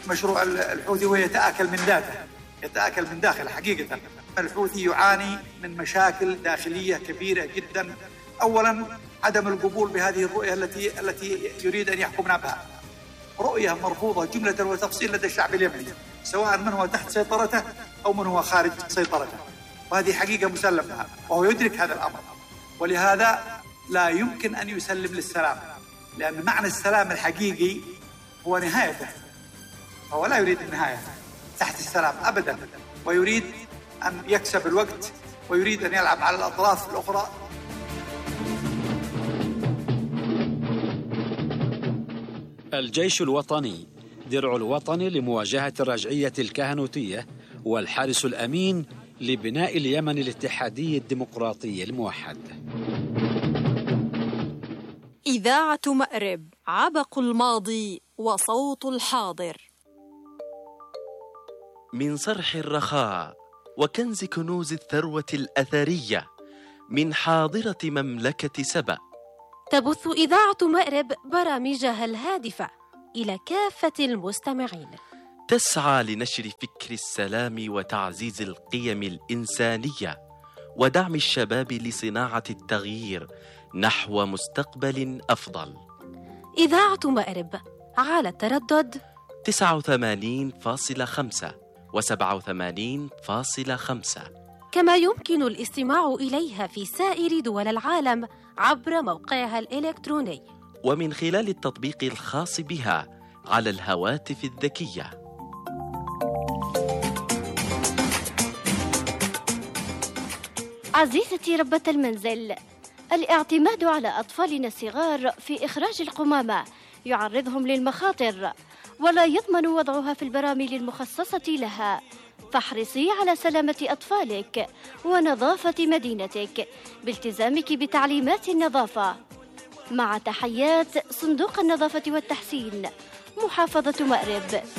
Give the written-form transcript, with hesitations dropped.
مشروع الحوثي ويتآكل من ذاته، يتآكل من داخل. حقيقة الحوثي يعاني من مشاكل داخلية كبيرة جدا. أولا عدم القبول بهذه الرؤية التي يريد أن يحكمنا بها، رؤية مرفوضة جملة وتفصيل لدى الشعب اليمني، سواء من هو تحت سيطرته أو من هو خارج سيطرته، وهذه حقيقة مسلم بها وهو يدرك هذا الأمر. ولهذا لا يمكن أن يسلم للسلام، لأن معنى السلام الحقيقي هو نهايته، هو لا يريد النهاية تحت السلام أبدا، ويريد أن يكسب الوقت ويريد أن يلعب على الأطراف الأخرى. الجيش الوطني درع الوطن لمواجهة الرجعية الكهنوتية والحارس الأمين لبناء اليمن الاتحادي الديمقراطي الموحد. إذاعة مأرب، عبق الماضي وصوت الحاضر. من صرح الرخاء وكنز كنوز الثروة الأثرية من حاضرة مملكة سبأ، تبث إذاعة مأرب برامجها الهادفة إلى كافة المستمعين، تسعى لنشر فكر السلام وتعزيز القيم الإنسانية ودعم الشباب لصناعة التغيير نحو مستقبل أفضل. إذاعة مأرب على التردد 89.5 و87.5، كما يمكن الاستماع إليها في سائر دول العالم عبر موقعها الإلكتروني ومن خلال التطبيق الخاص بها على الهواتف الذكية. عزيزتي ربة المنزل، الاعتماد على أطفالنا الصغار في إخراج القمامة يعرضهم للمخاطر ولا يضمن وضعها في البراميل المخصصة لها، فاحرصي على سلامة أطفالك ونظافة مدينتك بالتزامك بتعليمات النظافة. مع تحيات صندوق النظافة والتحسين، محافظة مأرب.